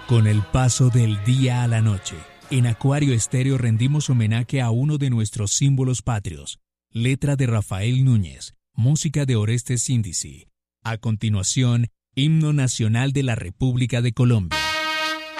Con el paso del día a la noche, en Acuario Estéreo rendimos homenaje a uno de nuestros símbolos patrios. Letra de Rafael Núñez, música de Orestes Índice. A continuación, Himno Nacional de la República de Colombia.